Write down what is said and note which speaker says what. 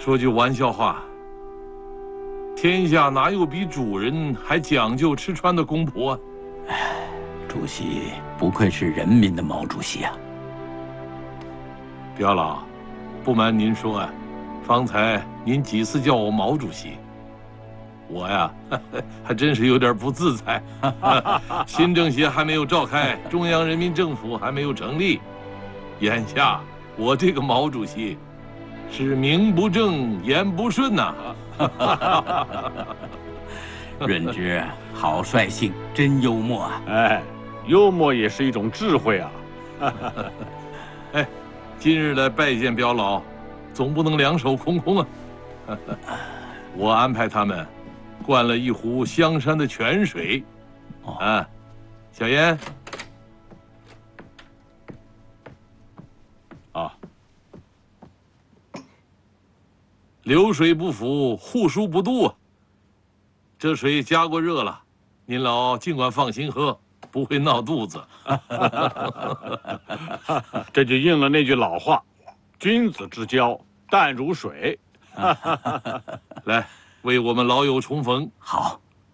Speaker 1: 说句玩笑话，天下哪有比主人还讲究吃穿的公婆啊？
Speaker 2: 主席不愧是人民的毛主席啊！
Speaker 1: 表老，不瞒您说啊，方才您几次叫我毛主席，我呀还真是有点不自在。新政协还没有召开，中央人民政府还没有成立，眼下我这个毛主席是名不正言不顺呐。
Speaker 2: 润之好率性，真幽默啊！
Speaker 3: 哎，幽默也是一种智慧啊！
Speaker 1: 哎，今日来拜见表老，总不能两手空空啊！我安排他们灌了一壶香山的泉水。啊，小燕。
Speaker 3: 啊。
Speaker 1: 流水不腐，户枢不蠹啊。这水加过热了，您老尽管放心喝，不会闹肚子。
Speaker 3: 这就应了那句老话：“君子之交淡如水。”
Speaker 1: 来，为我们老友重逢。
Speaker 2: 好。